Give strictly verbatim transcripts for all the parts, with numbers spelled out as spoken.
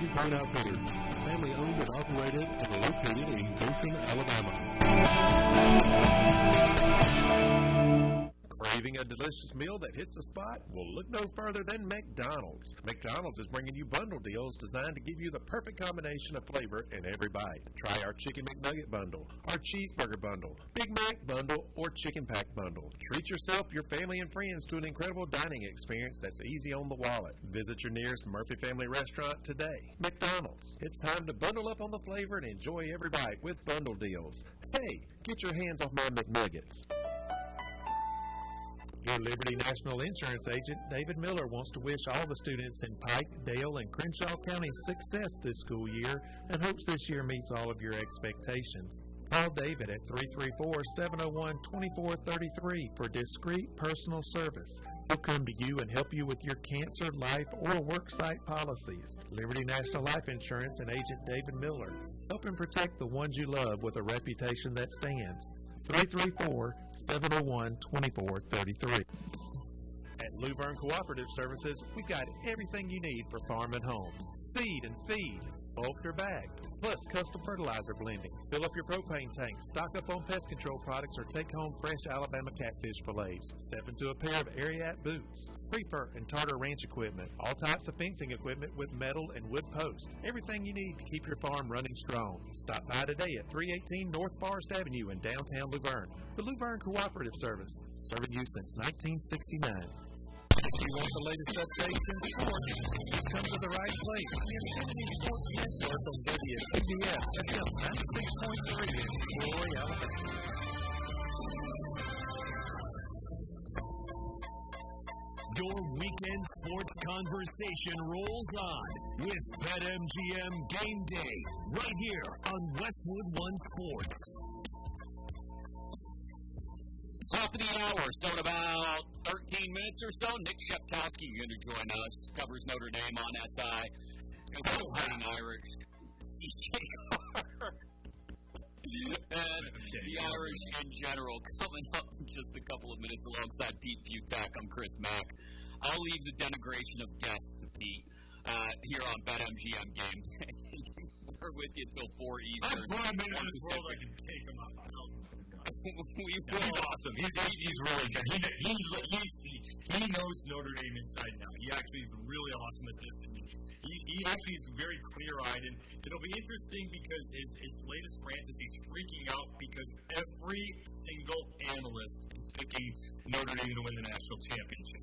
Turning Point Outfitters, family owned and operated and located in Goshen, Alabama. Craving a delicious meal that hits the spot? Well, look no further than McDonald's. McDonald's is bringing you bundle deals designed to give you the perfect combination of flavor in every bite. Try our Chicken McNugget bundle, our Cheeseburger bundle, Big Mac bundle, or Chicken Pack bundle. Treat yourself, your family, and friends to an incredible dining experience that's easy on the wallet. Visit your nearest Murphy Family Restaurant today. McDonald's. It's time to bundle up on the flavor and enjoy every bite with bundle deals. Hey, get your hands off my McNuggets. Your Liberty National Insurance agent, David Miller, wants to wish all the students in Pike, Dale, and Crenshaw counties success this school year and hopes this year meets all of your expectations. Call David at three three four, seven oh one, two four three three for discreet personal service. He'll come to you and help you with your cancer, life, or worksite policies. Liberty National Life Insurance and agent David Miller. Helping protect the ones you love with a reputation that stands. three three four, seven oh one, two four three three. At Luverne Cooperative Services, we've got everything you need for farm and home. Seed and feed, bulk or bag, plus custom fertilizer blending. Fill up your propane tank, stock up on pest control products, or take home fresh Alabama catfish fillets. Step into a pair of Ariat boots. Prefer and Tartar Ranch equipment. All types of fencing equipment with metal and wood posts. Everything you need to keep your farm running strong. Stop by today at three eighteen North Forest Avenue in downtown Luverne. The Luverne Cooperative Service, serving you since nineteen sixty-nine. If you want the latest updates in sports, you've come to the right place. The Infinity Sports Network on W T B F F M ninety-six point three in Troy, Alabama. Your weekend sports conversation rolls on with BetMGM Game Day right here on Westwood One Sports. Top of the hour, so in about thirteen minutes or so, Nick Shepkowski going to join us. Covers Notre Dame on S I. He's a fighting Irish. C J Carr. And okay. The Irish in general coming up in just a couple of minutes alongside Pete Futak. I'm Chris Mack. I'll leave the denigration of guests to Pete uh, here on BetMGM Game Day. We're with you until four Eastern. I'm prime in this world I can take him up. we will. He's awesome. He's, he's, he's really good. He, he, he's, he knows Notre Dame inside now. He actually is really awesome at this. And he, he actually is very clear-eyed. And it'll be interesting because his, his latest rant is he's freaking out because every single analyst is picking Notre Dame to win the national championship.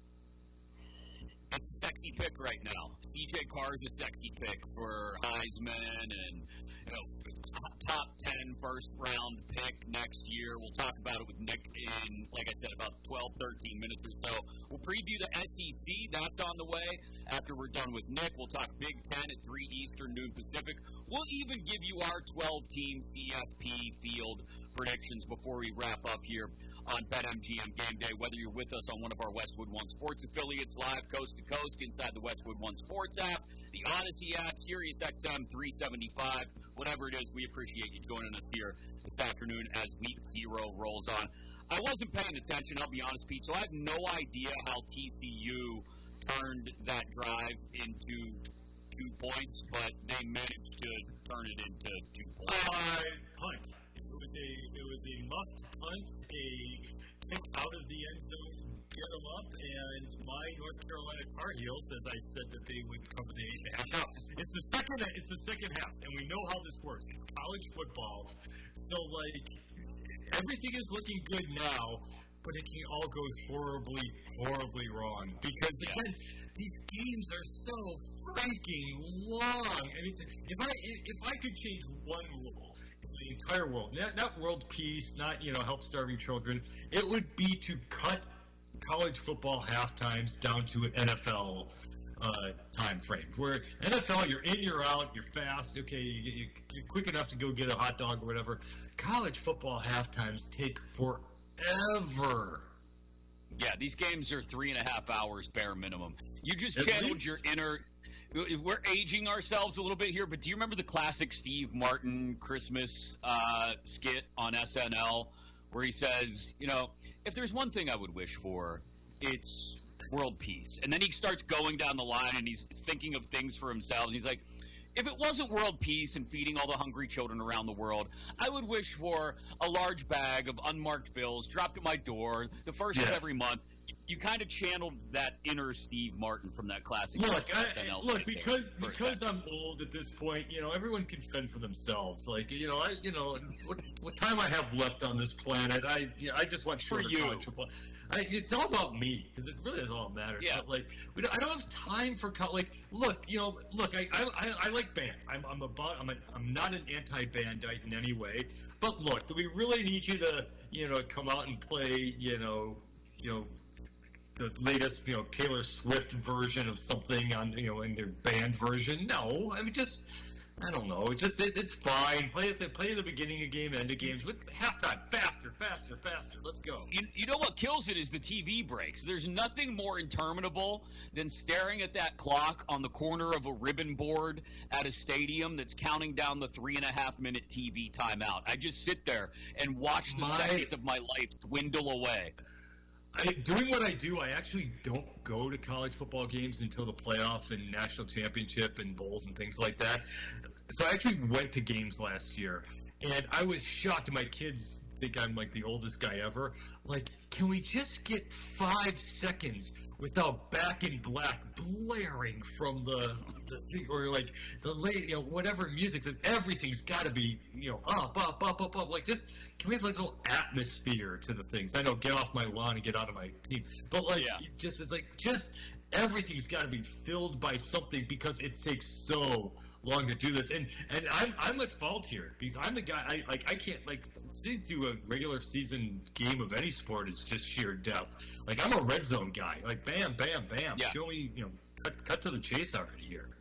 It's a sexy pick right now. C J Carr is a sexy pick for Heisman and, you know, top ten first round pick next year. We'll talk about it with Nick in, like I said, about twelve, thirteen minutes or so. We'll preview the S E C. That's on the way. After we're done with Nick, we'll talk Big Ten at three Eastern, noon Pacific. We'll even give you our twelve-team C F P field predictions before we wrap up here on BetMGM Game Day. Whether you're with us on one of our Westwood One Sports affiliates, live coast to coast inside the Westwood One Sports app, the Odyssey app, Sirius X M three seventy-five, whatever it is, we appreciate you joining us here this afternoon as Week Zero rolls on. I wasn't paying attention, I'll be honest, Pete, so I have no idea how T C U turned that drive into two points, but they managed to turn it into two points. Uh, punt. It was a it was a must punt, a kick out of the end zone, get them up, and my North Carolina Tar Heels, as I said that they would cover the eight and a half. Now, it's the second it's the second half, and we know how this works. It's college football, so like everything is looking good now, but it can all go horribly, horribly wrong because again, these games are so freaking long. And it's, if I if I could change one rule in the entire world, not, not world peace, not you know help starving children, it would be to cut college football half times down to an N F L uh, time frame. Where N F L, you're in, you're out, you're fast. Okay, you, you, you're quick enough to go get a hot dog or whatever. College football half times take forever. Yeah, these games are three and a half hours bare minimum. You just At channeled least. your inner. We're aging ourselves a little bit here, but do you remember the classic Steve Martin Christmas uh, skit on S N L where he says, you know, if there's one thing I would wish for, it's world peace. And then he starts going down the line, and he's thinking of things for himself. And he's like, if it wasn't world peace and feeding all the hungry children around the world, I would wish for a large bag of unmarked bills dropped at my door the first yes. of every month. You kind of channeled that inner Steve Martin from that classic. Look, I, look, because because I'm old at this point, you know, everyone can fend for themselves. Like, you know, I, you know, what, what time I have left on this planet, I, you know, I just want for you. I, it's all about me because it really is all that matters. Yeah. But like, we don't, I don't have time for co- like. Look, you know, look, I, I, I like bands. I'm, I'm about. I'm, a, I'm not an anti-bandite in any way. But look, do we really need you to, you know, come out and play, you know, you know. the latest, you know, Taylor Swift version of something on, you know, in their band version? No, I mean, just, I don't know, just, it, it's fine. Play at the, play at the beginning of game, end of games, with halftime, faster, faster, faster, let's go. You, you know what kills it is the T V breaks. There's nothing more interminable than staring at that clock on the corner of a ribbon board at a stadium that's counting down the three and a half minute T V timeout. I just sit there and watch the my... seconds of my life dwindle away. I, doing what I do, I actually don't go to college football games until the playoff and national championship and bowls and things like that. So I actually went to games last year, and I was shocked. My kids think I'm like the oldest guy ever. Like, can we just get five seconds without Back in Black blaring from the, the thing, or like the late, you know, whatever music, and everything's got to be, you know, up, up, up, up, up. Like, just can we have like a little atmosphere to the things? I know, get off my lawn and get out of my team, but like, yeah. it just it's like just everything's got to be filled by something because it takes so long to do this, and and I'm I'm at fault here because I'm the guy. I like I can't like sitting through a regular season game of any sport is just sheer death. Like, I'm a red zone guy. Like, bam, bam, bam. Yeah. Show me, you know, cut, cut to the chase already here.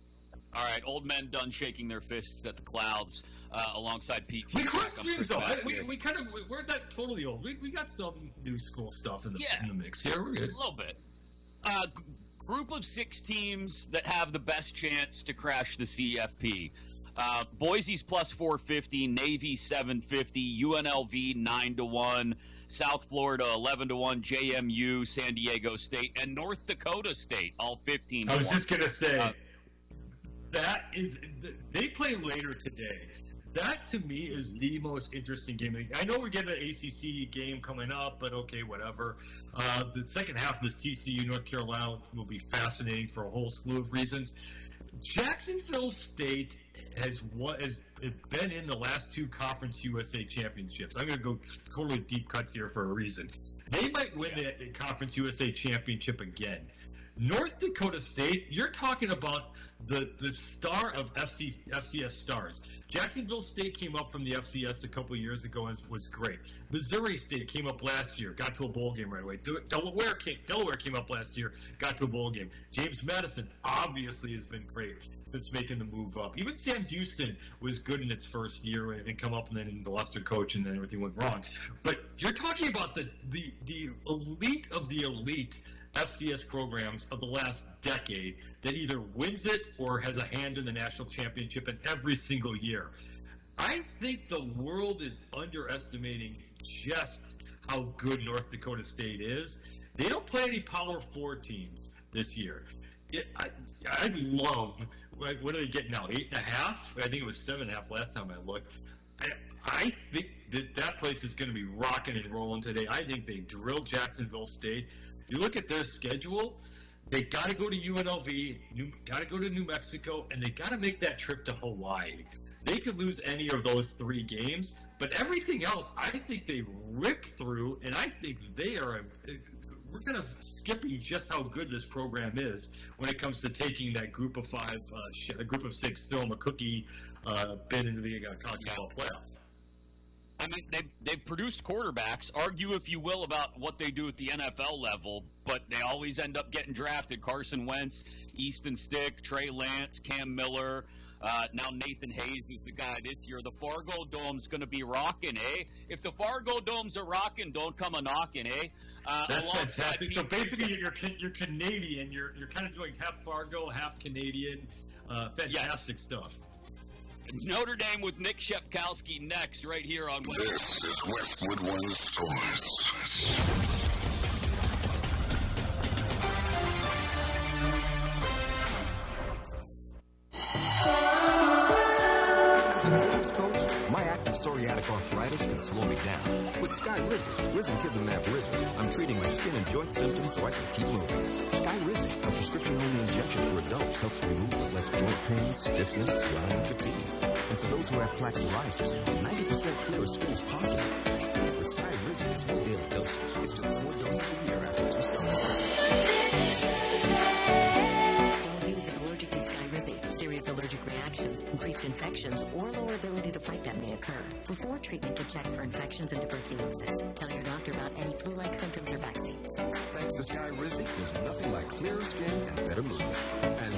All right, old men done shaking their fists at the clouds uh, alongside Pete. We crossed streams though. I, we we kind of we're not totally old. We we got some new school stuff in the yeah, in the mix here. We're good. A little bit. Uh, Group of six teams that have the best chance to crash the C F P. Uh, Boise's plus four fifty, Navy seven fifty, U N L V nine to one, South Florida eleven to one, J M U, San Diego State, and North Dakota State all fifteen to one. I was just going to say, uh, that is, they play later today. That, to me, is the most interesting game. I know we're getting an A C C game coming up, but okay, whatever. Uh, the second half of this T C U North Carolina will be fascinating for a whole slew of reasons. Jacksonville State has what has been in the last two Conference U S A championships. I'm going to go totally deep cuts here for a reason. They might win the Conference U S A championship again. North Dakota State, you're talking about the the star of F C, F C S stars. Jacksonville State came up from the F C S a couple years ago and was great. Missouri State came up last year, got to a bowl game right away. Delaware came, Delaware came up last year, got to a bowl game. James Madison obviously has been great since making the move up. Even Sam Houston was good in its first year and come up, and then the Luster coach, and then everything went wrong. But you're talking about the the, the elite of the elite F C S programs of the last decade that either wins it or has a hand in the national championship in every single year. I think the world is underestimating just how good North Dakota State is. They don't play any Power Four teams this year. It, I, I love, like, what do they get now, eight and a half? I think it was seven and a half last time I looked. I, I think that that place is going to be rocking and rolling today. I think they drilled Jacksonville State. You look at their schedule, they got to go to U N L V, got to go to New Mexico, and they got to make that trip to Hawaii. They could lose any of those three games, but everything else, I think they rip through, and I think they are a, we're kind of skipping just how good this program is when it comes to taking that group of five, uh, a group of six, still McCookie uh, bid into the uh, college football playoff. I mean, they've, they've produced quarterbacks. Argue, if you will, about what they do at the N F L level, but they always end up getting drafted. Carson Wentz, Easton Stick, Trey Lance, Cam Miller. Uh, now Nathan Hayes is the guy this year. The Fargo Dome's going to be rocking, eh? If the Fargo Domes are rocking, don't come a knocking, eh? Uh, That's fantastic. So basically, you're you're Canadian. You're you're kind of doing half Fargo, half Canadian. Uh, fantastic yes. stuff. Notre Dame with Nick Shepkowski next, right here on Westwood. This is Westwood One Sports. arthritis, coach? My active psoriatic arthritis can slow me down. With Skyrizi, Risankizumab Riza, I'm treating my skin and joint symptoms so I can keep moving. Skyrizi, a prescription-only injection for adults, helps remove with less joint pain, stiffness, swelling, and fatigue. And for those who have plaque psoriasis, ninety percent clearer skin is possible. With Skyrizi, there's no daily dosing. It's just four doses a year after two starts. Don't use it allergic to Skyrizi. Serious allergic reactions, increased infections, or lower ability to fight them may occur. Before treatment, to check for infections and tuberculosis. Tell your doctor about any flu-like symptoms or vaccines. Thanks to Skyrizi, there's nothing like clearer skin and better movement. And